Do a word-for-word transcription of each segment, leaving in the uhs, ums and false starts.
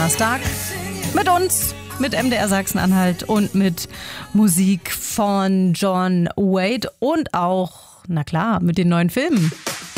Donnerstag mit uns, mit M D R Sachsen-Anhalt und mit Musik von John Waite und auch, na klar, mit den neuen Filmen.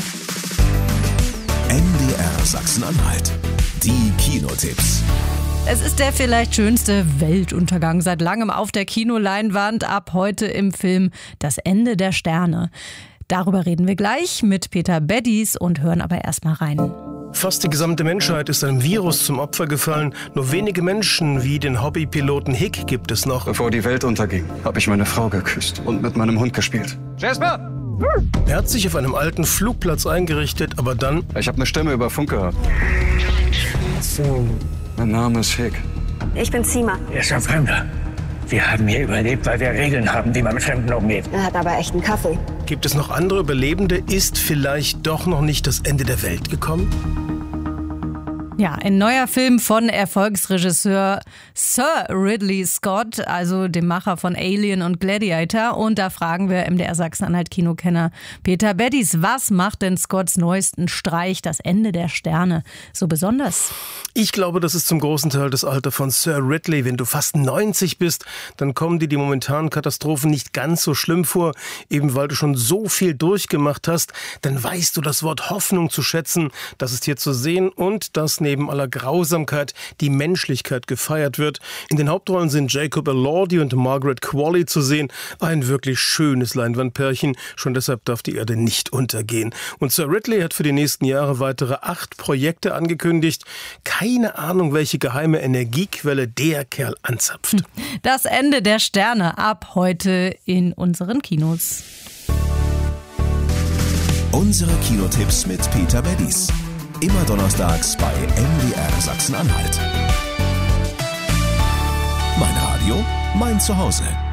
M D R Sachsen-Anhalt. Die Kinotipps. Es ist der vielleicht schönste Weltuntergang seit langem auf der Kinoleinwand, ab heute im Film Das Ende der Sterne. Darüber reden wir gleich mit Peter Beddies und hören aber erstmal rein. Fast die gesamte Menschheit ist einem Virus zum Opfer gefallen. Nur wenige Menschen wie den Hobbypiloten Hick gibt es noch. Bevor die Welt unterging, habe ich meine Frau geküsst und mit meinem Hund gespielt. Jasper! Er hat sich auf einem alten Flugplatz eingerichtet, aber dann... Ich habe eine Stimme über Funk gehört. So. Mein Name ist Hick. Ich bin Zima. Er ist ein Fremder. Wir haben hier überlebt, weil wir Regeln haben, wie man mit Fremden umgeht. Er hat aber echt einen Kaffee. Gibt es noch andere Überlebende? Ist vielleicht doch noch nicht das Ende der Welt gekommen? Ja, ein neuer Film von Erfolgsregisseur Sir Ridley Scott, also dem Macher von Alien und Gladiator. Und da fragen wir M D R Sachsen-Anhalt-Kinokenner Peter Beddies, was macht denn Scotts neuesten Streich, Das Ende der Sterne, so besonders? Ich glaube, das ist zum großen Teil das Alter von Sir Ridley. Wenn du fast neunzig bist, dann kommen dir die momentanen Katastrophen nicht ganz so schlimm vor. Eben weil du schon so viel durchgemacht hast, dann weißt du das Wort Hoffnung zu schätzen. Das ist hier zu sehen und dass neben aller Grausamkeit die Menschlichkeit gefeiert wird. In den Hauptrollen sind Jacob Elordi und Margaret Qualley zu sehen. Ein wirklich schönes Leinwandpärchen. Schon deshalb darf die Erde nicht untergehen. Und Sir Ridley hat für die nächsten Jahre weitere acht Projekte angekündigt. Keine Ahnung, welche geheime Energiequelle der Kerl anzapft. Das Ende der Sterne ab heute in unseren Kinos. Unsere Kinotipps mit Peter Beddies. Immer donnerstags bei M D R Sachsen-Anhalt. Mein Radio, mein Zuhause.